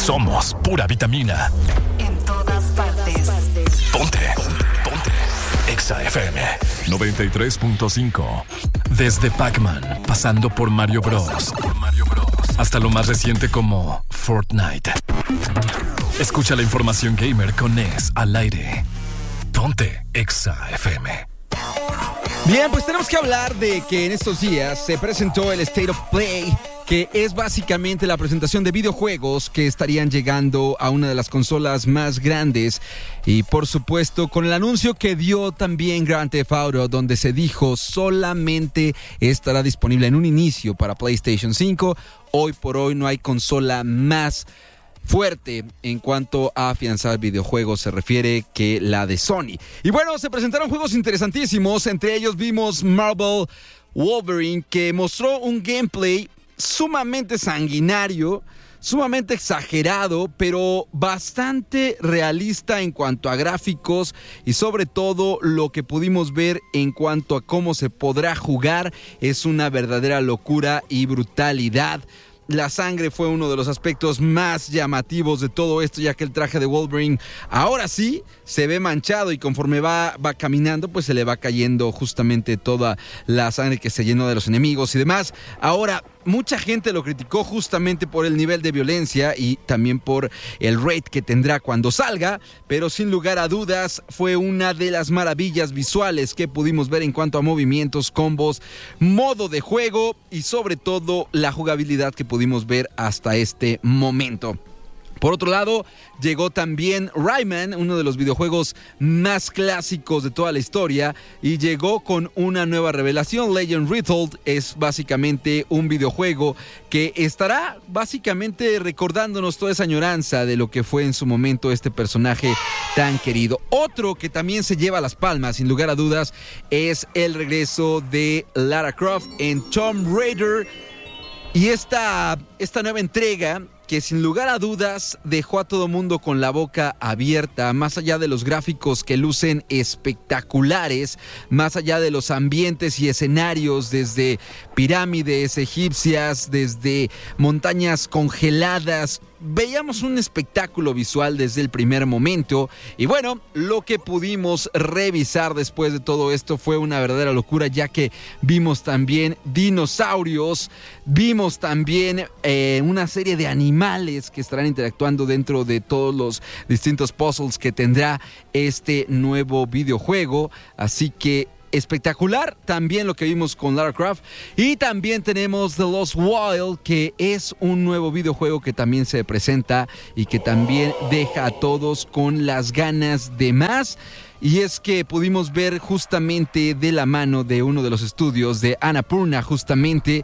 Somos pura vitamina. En todas partes. Ponte. Exa FM 93.5. Desde Pac-Man, pasando por Mario Bros. Hasta lo más reciente como Fortnite. Escucha la información gamer con Ness al aire. Ponte Exa FM. Bien, pues tenemos que hablar de que en estos días se presentó el State of Play, que es básicamente la presentación de videojuegos que estarían llegando a una de las consolas más grandes. Y por supuesto, con el anuncio que dio también Grand Theft Auto, donde se dijo solamente estará disponible en un inicio para PlayStation 5. Hoy por hoy no hay consola más fuerte en cuanto a afianzar videojuegos se refiere que la de Sony. Y bueno, se presentaron juegos interesantísimos. Entre ellos vimos Marvel Wolverine, que mostró un gameplay sumamente sanguinario, sumamente exagerado, pero bastante realista en cuanto a gráficos y sobre todo lo que pudimos ver en cuanto a cómo se podrá jugar. Es una verdadera locura y brutalidad. La sangre fue uno de los aspectos más llamativos de todo esto, ya que el traje de Wolverine ahora sí se ve manchado y conforme va caminando, pues se le va cayendo justamente toda la sangre que se llenó de los enemigos y demás. Ahora, mucha gente lo criticó justamente por el nivel de violencia y también por el rate que tendrá cuando salga, pero sin lugar a dudas fue una de las maravillas visuales que pudimos ver en cuanto a movimientos, combos, modo de juego y sobre todo la jugabilidad que pudimos ver hasta este momento. Por otro lado, llegó también Rayman, uno de los videojuegos más clásicos de toda la historia, y llegó con una nueva revelación. Legend Retold es básicamente un videojuego que estará básicamente recordándonos toda esa añoranza de lo que fue en su momento este personaje tan querido. Otro que también se lleva las palmas, sin lugar a dudas, es el regreso de Lara Croft en Tomb Raider. Y esta nueva entrega, que sin lugar a dudas dejó a todo mundo con la boca abierta, más allá de los gráficos que lucen espectaculares, más allá de los ambientes y escenarios, desde pirámides egipcias, desde montañas congeladas. Veíamos un espectáculo visual desde el primer momento y bueno, lo que pudimos revisar después de todo esto fue una verdadera locura, ya que vimos también dinosaurios, vimos también una serie de animales que estarán interactuando dentro de todos los distintos puzzles que tendrá este nuevo videojuego, así que espectacular también lo que vimos con Lara Croft. Y también tenemos The Lost Wild, que es un nuevo videojuego que también se presenta y que también deja a todos con las ganas de más. Y es que pudimos ver justamente de la mano de uno de los estudios de Annapurna, justamente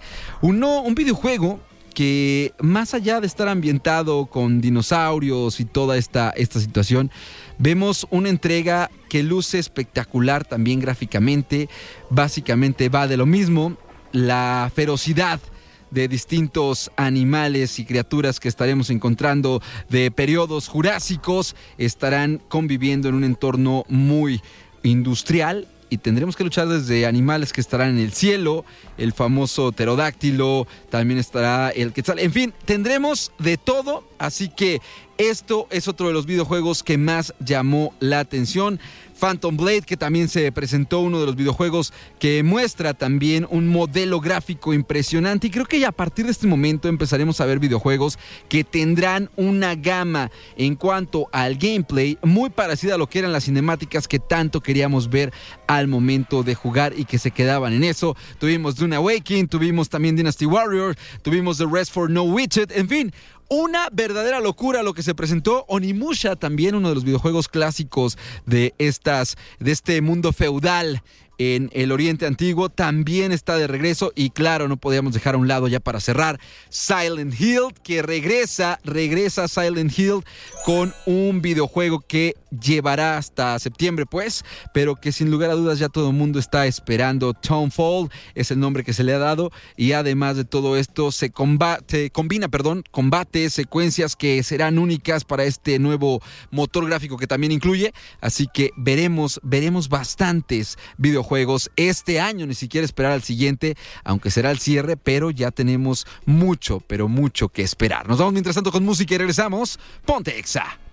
un videojuego que más allá de estar ambientado con dinosaurios y toda esta situación, vemos una entrega que luce espectacular también gráficamente. Básicamente va de lo mismo, la ferocidad de distintos animales y criaturas que estaremos encontrando de periodos jurásicos estarán conviviendo en un entorno muy industrial. Y tendremos que luchar desde animales que estarán en el cielo, el famoso pterodáctilo, también estará el quetzal. En fin, tendremos de todo, así que esto es otro de los videojuegos que más llamó la atención. Phantom Blade, que también se presentó, uno de los videojuegos que muestra también un modelo gráfico impresionante, y creo que ya a partir de este momento empezaremos a ver videojuegos que tendrán una gama en cuanto al gameplay muy parecida a lo que eran las cinemáticas que tanto queríamos ver al momento de jugar y que se quedaban en eso. Tuvimos Dune Awakening, tuvimos también Dynasty Warriors, tuvimos The Rest for No Witcher, en fin, una verdadera locura lo que se presentó. Onimusha, también uno de los videojuegos clásicos de este mundo feudal en el Oriente Antiguo, también está de regreso. Y claro, no podíamos dejar a un lado, ya para cerrar, Silent Hill, que regresa Silent Hill con un videojuego que llevará hasta septiembre, pues, pero que sin lugar a dudas ya todo el mundo está esperando. Townfall es el nombre que se le ha dado, y además de todo esto se combina combates, secuencias que serán únicas para este nuevo motor gráfico que también incluye, así que veremos bastantes videojuegos este año, ni siquiera esperar al siguiente, aunque será el cierre, pero ya tenemos mucho que esperar. Nos vamos mientras tanto con música y regresamos. Ponte Exa.